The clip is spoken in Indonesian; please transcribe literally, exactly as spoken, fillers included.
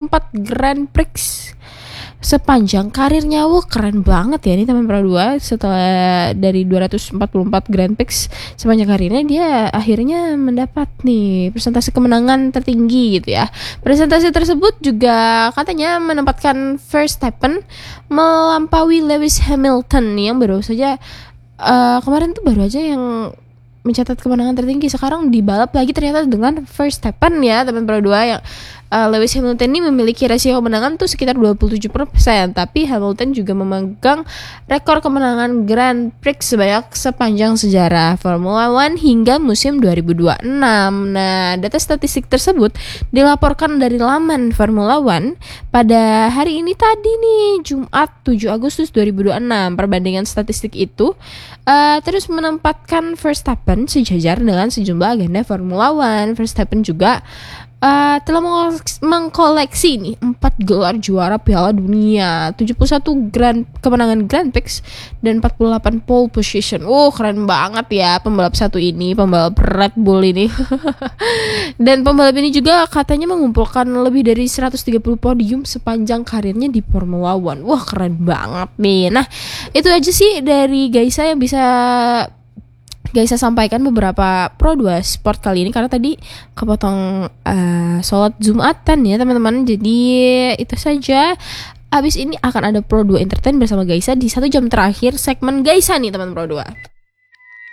empat Grand Prix sepanjang karirnya. Wah, keren banget ya ini teman Pro dua. Setelah dari dua ratus empat puluh empat Grand Prix sepanjang karirnya, dia akhirnya mendapat nih persentase kemenangan tertinggi gitu ya. Presentasi tersebut juga katanya menempatkan Verstappen melampaui Lewis Hamilton yang baru saja uh, kemarin tuh baru aja yang mencatat kemenangan tertinggi. Sekarang dibalap lagi ternyata dengan Verstappen ya teman Pro dua, yang uh, Lewis Hamilton ini memiliki rasio kemenangan tuh sekitar dua puluh tujuh persen, tapi Hamilton juga memegang rekor kemenangan Grand Prix sebanyak sepanjang sejarah Formula One hingga musim dua ribu dua puluh enam. Nah, data statistik tersebut dilaporkan dari laman Formula One pada hari ini tadi nih, Jumat tujuh Agustus dua ribu dua puluh enam. Perbandingan statistik itu uh, terus menempatkan Verstappen sejajar dengan sejumlah agenda Formula One. Verstappen juga uh, telah mengkoleksi nih empat gelar juara Piala Dunia, tujuh puluh satu grand kemenangan Grand Prix dan empat puluh delapan pole position. Oh, keren banget ya pembalap satu ini, pembalap Red Bull ini. Dan pembalap ini juga katanya mengumpulkan lebih dari seratus tiga puluh podium sepanjang karirnya di Formula One. Wah, keren banget nih. Nah, itu aja sih dari Gaisa yang bisa Guys, saya sampaikan beberapa Pro dua Sport kali ini karena tadi kepotong uh, sholat Jumatan ya teman-teman. Jadi itu saja. Habis ini akan ada Pro dua Entertain bersama Gaisa di satu jam terakhir segmen Gaisa nih teman Pro dua.